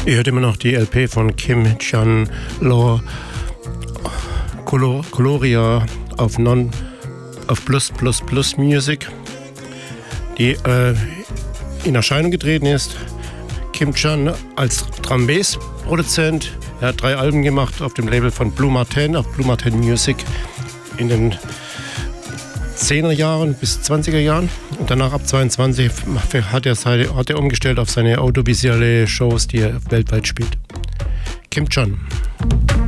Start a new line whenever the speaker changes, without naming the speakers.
Ihr hört immer noch die LP von Kim Chan Law Coloria auf Plus Music, die in Erscheinung getreten ist. Kim Chan als Drum-Bass-Produzent. Er hat 3 Alben gemacht auf dem Label von Blue Martin, auf Blue Martin Music in den 10er Jahren bis 20er Jahren. Und danach ab 22 hat er umgestellt auf seine audiovisuelle Shows, die er weltweit spielt. Kim Chan.